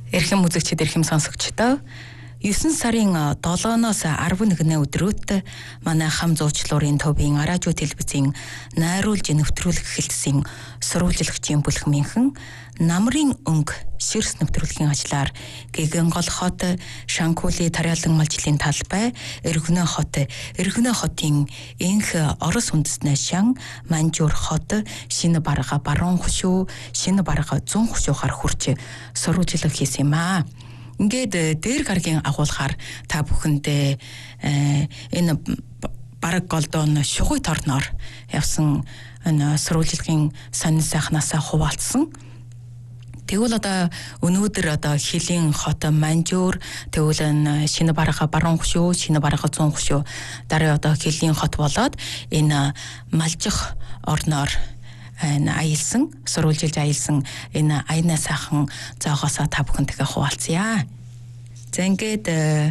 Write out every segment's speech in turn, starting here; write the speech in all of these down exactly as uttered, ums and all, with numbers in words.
Эрхэм үзэгчид, эрхэм сонсогчдоо девять сарын долооноос арван нэгний өдрөөт манай хам зуучлуурын төвийн радио телевизийн найруулж нэвтрүүлэх хэлтсийн сурвалжлагчийн бүлэгмийнхэн намрын өнгө ширс нэвтрүүлгийн ажлаар гэгэн гол хот Шанкули тариалан малжлын талбай Эргөнө хот Эргөнө хотын энх Орос үндэстнээ шан Манжуур хот шинэ барга баруун хушуу шинэ барга зүүн хушуухаар хурж сурвалжлах хийсэн юм аа. Ингээд дээр гарагийн агуулгаар та бүхэндээ энэ бараг голдон шугуй торноор явсан энэ сурвалжлагын сонин сайхнасаа хуваалцсан. Тэгвэл одоо өнөөдөр одоо Хилийн хот Манжуур тэгвэл энэ шинэ барга баруун хушуу шинэ барга зүүн хушуу дараа одоо Хилийн хот болоод энэ малжих орноор энэ аялсан сурвалжилж аялсан энэ аяна сайхан зоогоосоо та бүхэнтэйгээ хуваалцъя. За ингээд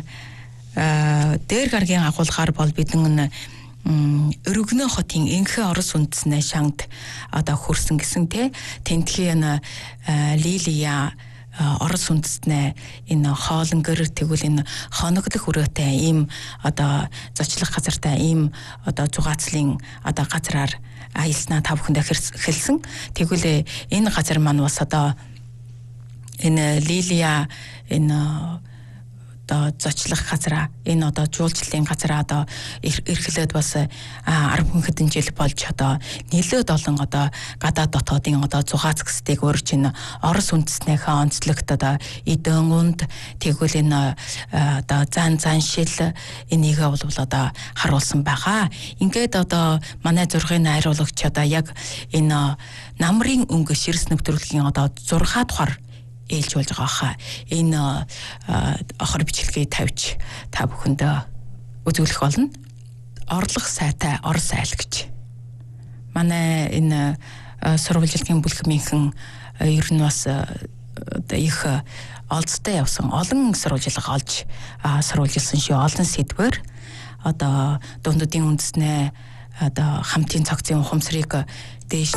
дээр гарагийн агуулгаар бол бидэн Өргөнө хотын энхэ Орос үндэснээ шангад одоо хөрсөн гэсэн те тентхийн Лилия Орос үндэснээ энэ хоолонгөр тэгвэл энэ хоногдох өрөөтэй ийм одоо зочлох газартай ийм одоо зугаацлын одоо газраар аялснаа та бүхэндээ хэлсэн. Тэгвэл энэ газар маань бас одоо энэ Лилия энэ одоо зочлох газараа энэ одоо жуулчлалын газараа одоо эрхлээд бас арван хэдэн жил болж одоо нэлээд олон одоо гадаад дотоодын одоо зугац гэстэйг өөр чинь Орос үндэснийхээ онцлогт одоо эдэн унд тэгвэл энэ одоо зан заншил энийгээ бол одоо харуулсан байгаа. Ингээд одоо манай зургийн найруулагч одоо яг энэ намрын өнгө ширс нэвтрүүлгийн одоо зургаа тухаар ээлж болж байгаа хаа. Энэ охор бичлэгийг тавьж та бүхэндээ үзүүлэх болно. Орлох сайтай Орос айл гэж. Манай энэ сурвалжлагын бүлэгмийнхэн ер нь бас одоо их олцтой явсан олон сурвалжлага олж сурвалжилсан шүү. Олон сэдвэр одоо дундуудын үндэснээ одоо хамтын цогцын ухамсарыг дээш